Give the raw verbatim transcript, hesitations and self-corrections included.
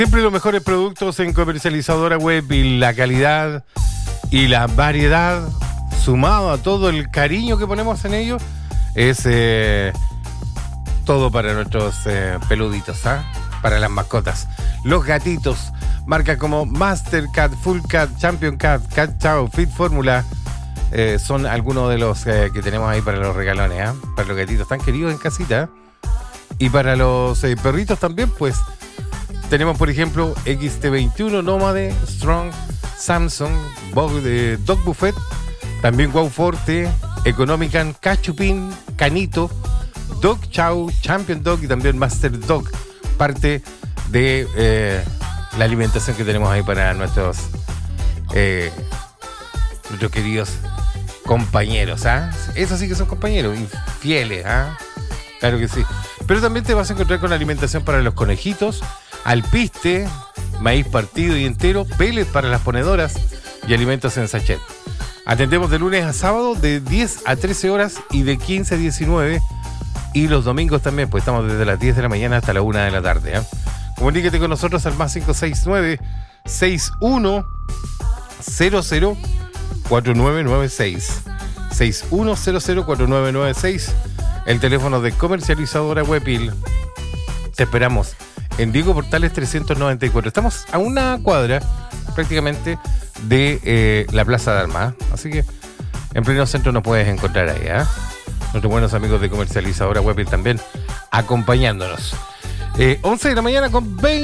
Siempre los mejores productos en Comercializadora Web y la calidad y la variedad, sumado a todo el cariño que ponemos en ellos, es eh, todo para nuestros eh, peluditos, ¿ah? Para las mascotas. Los gatitos, marcas como Master Cat, Full Cat, Champion Cat, Cat Chow, Fit Formula, eh, son algunos de los eh, que tenemos ahí para los regalones, ¿ah? Para los gatitos tan queridos en casita. Y para los eh, perritos también, pues, tenemos, por ejemplo, X T veintiuno, Nómade, Strong, Samsung, Bog, eh, Dog Buffet, también Wow Forte, Economican, Cachupin, Canito, Dog Chow, Champion Dog y también Master Dog, parte de eh, la alimentación que tenemos ahí para nuestros eh, nuestros queridos compañeros, ¿ah? Esos sí que son compañeros, infieles, ¿ah? Claro que sí. Pero también te vas a encontrar con alimentación para los conejitos, alpiste, maíz partido y entero, pellets para las ponedoras y alimentos en sachet. Atendemos de lunes a sábado de diez a trece horas y de quince a diecinueve. Y los domingos también, pues estamos desde las diez de la mañana hasta la una de la tarde, ¿eh? Comuníquete con nosotros al más cinco seis nueve, seis uno cero cero, cuatro nueve nueve seis. seis uno cero cero, cuatro nueve nueve seis. El teléfono de Comercializadora Webpil. Te esperamos en Diego Portales trescientos noventa y cuatro. Estamos a una cuadra prácticamente de eh, la Plaza de Armas, ¿eh? Así que en pleno centro nos puedes encontrar ahí, ¿eh? Nuestros buenos amigos de Comercializadora Webpil también acompañándonos. Eh, once de la mañana con veinte.